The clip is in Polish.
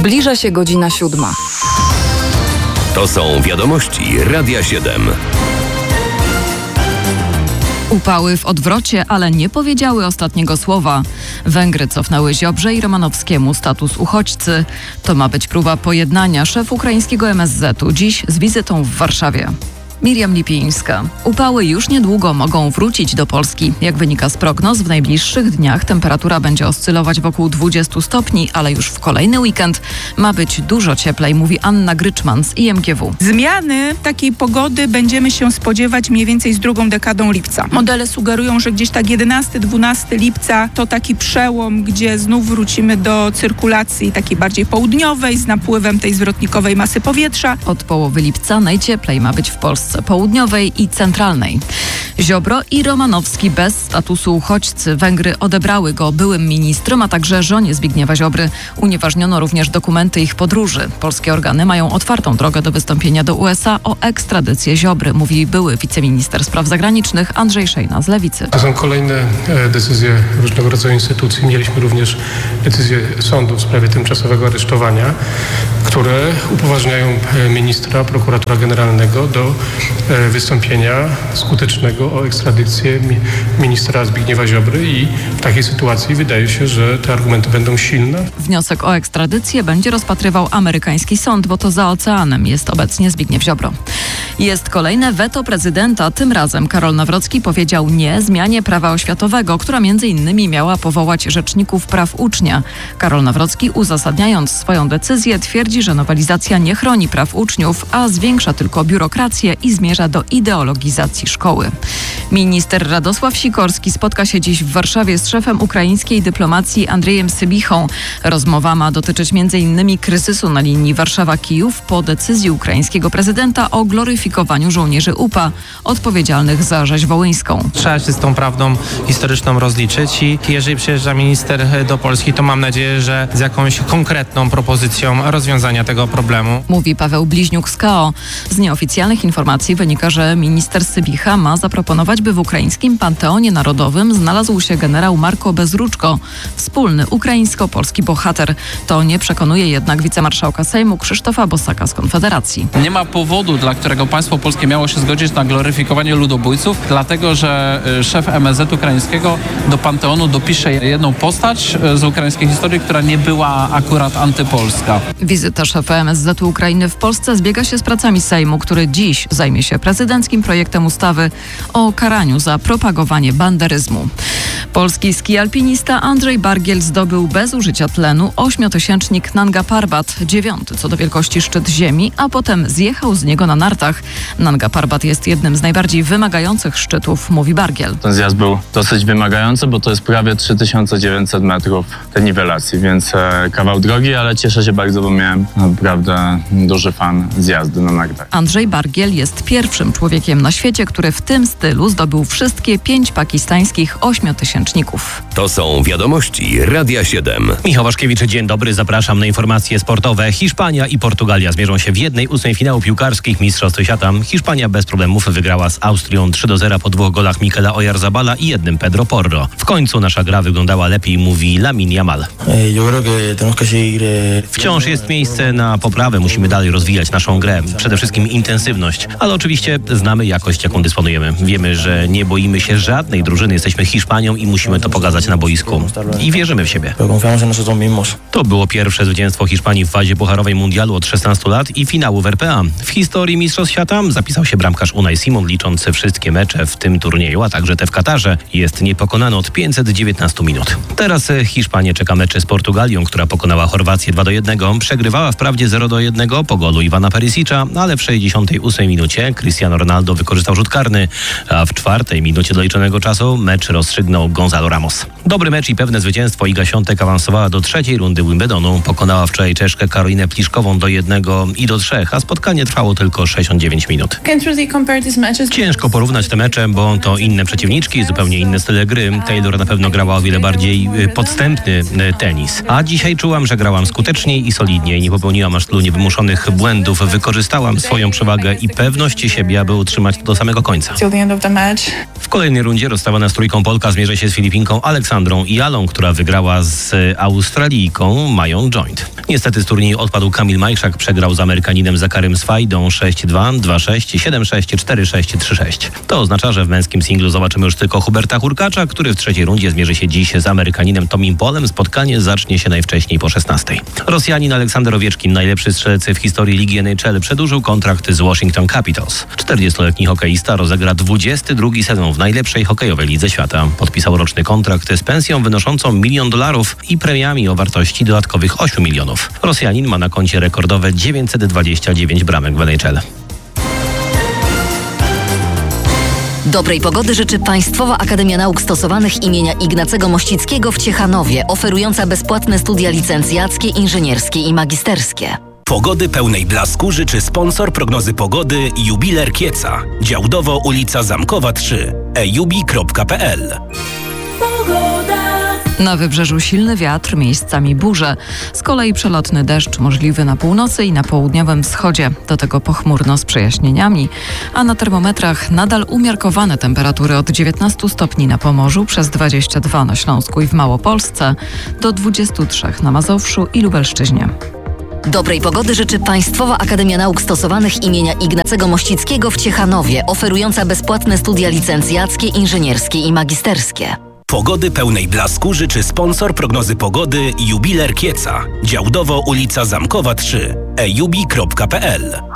Zbliża się godzina 7. To są wiadomości Radia 7. Upały w odwrocie, ale nie powiedziały ostatniego słowa. Węgry cofnęły Ziobrze i Romanowskiemu status uchodźcy. To ma być próba pojednania. Szef ukraińskiego MSZ-u dziś z wizytą w Warszawie. Miriam Lipińska. Upały już niedługo mogą wrócić do Polski. Jak wynika z prognoz, w najbliższych dniach temperatura będzie oscylować wokół 20 stopni, ale już w kolejny weekend ma być dużo cieplej, mówi Anna Gryczman z IMGW. Zmiany takiej pogody będziemy się spodziewać mniej więcej z drugą dekadą lipca. Modele sugerują, że gdzieś tak 11-12 lipca to taki przełom, gdzie znów wrócimy do cyrkulacji takiej bardziej południowej z napływem tej zwrotnikowej masy powietrza. Od połowy lipca najcieplej ma być w Polsce południowej i centralnej. Ziobro i Romanowski bez statusu uchodźcy. Węgry odebrały go byłym ministrom, a także żonie Zbigniewa Ziobry. Unieważniono również dokumenty ich podróży. Polskie organy mają otwartą drogę do wystąpienia do USA o ekstradycję Ziobry, mówi były wiceminister spraw zagranicznych Andrzej Szejna z Lewicy. To są kolejne decyzje różnego rodzaju instytucji. Mieliśmy również decyzję sądu w sprawie tymczasowego aresztowania, które upoważniają ministra, prokuratora generalnego do wystąpienia skutecznego o ekstradycję ministra Zbigniewa Ziobry i w takiej sytuacji wydaje się, że te argumenty będą silne. Wniosek o ekstradycję będzie rozpatrywał amerykański sąd, bo to za oceanem jest obecnie Zbigniew Ziobro. Jest kolejne weto prezydenta. Tym razem Karol Nawrocki powiedział nie zmianie prawa oświatowego, która m.in. miała powołać rzeczników praw ucznia. Karol Nawrocki, uzasadniając swoją decyzję, twierdzi, że nowelizacja nie chroni praw uczniów, a zwiększa tylko biurokrację i zmierza do ideologizacji szkoły. Minister Radosław Sikorski spotka się dziś w Warszawie z szefem ukraińskiej dyplomacji Andrzejem Sybichą. Rozmowa ma dotyczyć m.in. kryzysu na linii Warszawa-Kijów po decyzji ukraińskiego prezydenta o gloryfikowaniu żołnierzy UPA odpowiedzialnych za rzeź wołyńską. Trzeba się z tą prawdą historyczną rozliczyć i jeżeli przyjeżdża minister do Polski, to mam nadzieję, że z jakąś konkretną propozycją rozwiązania tego problemu. Mówi Paweł Bliźniuk z KO. Z nieoficjalnych informacji wynika, że minister Sybicha ma zaproponować, by w ukraińskim Panteonie Narodowym znalazł się generał Marko Bezruczko, wspólny ukraińsko-polski bohater. To nie przekonuje jednak wicemarszałka Sejmu Krzysztofa Bosaka z Konfederacji. Nie ma powodu, dla którego państwo polskie miało się zgodzić na gloryfikowanie ludobójców, dlatego że szef MSZ ukraińskiego do Panteonu dopisze jedną postać z ukraińskiej historii, która nie była akurat antypolska. Wizyta szefa MSZ Ukrainy w Polsce zbiega się z pracami Sejmu, który dziś zajmie się prezydenckim projektem ustawy o karaniu za propagowanie banderyzmu. Polski ski-alpinista Andrzej Bargiel zdobył bez użycia tlenu 8-tysięcznik Nanga Parbat, 9. co do wielkości szczyt ziemi, a potem zjechał z niego na nartach. Nanga Parbat jest jednym z najbardziej wymagających szczytów, mówi Bargiel. Ten zjazd był dosyć wymagający, bo to jest prawie 3900 metrów tej niwelacji, więc kawał drogi, ale cieszę się bardzo, bo miałem naprawdę duży fan zjazdu na nagach. Andrzej Bargiel jest pierwszym człowiekiem na świecie, który w tym stylu zdobył wszystkie 5 pakistańskich 8-tysięczników. To są wiadomości Radia 7. Michał Waszkiewicz, dzień dobry, zapraszam na informacje sportowe. Hiszpania i Portugalia zmierzą się w 1/8 finału piłkarskich Mistrzostw Świata. Hiszpania bez problemów wygrała z Austrią 3-0 po 2 golach Mikela Oyarzabala i 1 Pedro Porro. W końcu nasza gra wyglądała lepiej, mówi Lamine Yamal. Wciąż jest miejsce na poprawę, musimy dalej rozwijać naszą grę, przede wszystkim intensywność, ale oczywiście znamy jakość, jaką dysponujemy. Wiemy, że nie boimy się żadnej drużyny, jesteśmy Hiszpanią i musimy to pokazać na boisku. I wierzymy w siebie. To było pierwsze zwycięstwo Hiszpanii w fazie pucharowej mundialu od 16 lat i finału w RPA. W historii Mistrzostw Świata zapisał się bramkarz Unai Simon, licząc wszystkie mecze w tym turnieju, a także te w Katarze. Jest niepokonany od 519 minut. Teraz Hiszpanię czeka mecze z Portugalią, która pokonała Chorwację 2-1. Przegrywała wprawdzie 0-1 po golu Ivana Perisicza, ale w 68 minucie Cristiano Ronaldo wykorzystał rzut karny, a w 4 minucie doliczonego czasu mecz rozstrzygnął Gonzalo Ramos. Dobry mecz i pewne zwycięstwo. Iga Świątek awansowała do 3. rundy Wimbledonu. Pokonała wczoraj Czeszkę Karolinę Pliszkową do 1 i do 3, a spotkanie trwało tylko 69 minut. Ciężko porównać te mecze, bo to inne przeciwniczki, zupełnie inne style gry. Taylor na pewno grała o wiele bardziej podstępny tenis. A dzisiaj czułam, że grałam skuteczniej i solidniej. Nie popełniłam aż tylu niewymuszonych błędów. Wykorzystałam swoją przewagę i pewność siebie, aby utrzymać to do samego końca. W kolejnej rundzie rozstawana z trójką Polka zmierzy się z Filipinką Aleksandrą Ialą, która wygrała z Australijką Mają Joint. Niestety z turnieju odpadł Kamil Majchrzak, przegrał z Amerykaninem Zakarym Swajdą 6-2, 2-6, 7-6, 4-6, 3-6. To oznacza, że w męskim singlu zobaczymy już tylko Huberta Hurkacza, który w trzeciej rundzie zmierzy się dziś z Amerykaninem Tomim Polem. Spotkanie zacznie się najwcześniej po 16. Rosjanin Aleksander Owieczkin, najlepszy strzelec w historii Ligi NHL, przedłużył kontrakt z Washington Capitals. 40-letni hokeista rozegra 22 sezon w najlepszej hokejowej lidze świata. Podpisał roczny kontrakt z pensją wynoszącą $1 milion i premiami o wartości dodatkowych 8 milionów. Rosjanin ma na koncie rekordowe 929 bramek w NHL. Dobrej pogody życzy Państwowa Akademia Nauk Stosowanych imienia Ignacego Mościckiego w Ciechanowie, oferująca bezpłatne studia licencjackie, inżynierskie i magisterskie. Pogody pełnej blasku życzy sponsor prognozy pogody Jubiler Kieca. Działdowo ulica Zamkowa 3. ejubi.pl. Na wybrzeżu silny wiatr, miejscami burze. Z kolei przelotny deszcz możliwy na północy i na południowym wschodzie. Do tego pochmurno z przejaśnieniami. A na termometrach nadal umiarkowane temperatury od 19 stopni na Pomorzu, przez 22 na Śląsku i w Małopolsce, do 23 na Mazowszu i Lubelszczyźnie. Dobrej pogody życzy Państwowa Akademia Nauk Stosowanych imienia Ignacego Mościckiego w Ciechanowie, oferująca bezpłatne studia licencjackie, inżynierskie i magisterskie. Pogody pełnej blasku życzy sponsor prognozy pogody Jubiler Kieca. Działdowo ulica Zamkowa 3. ejubi.pl.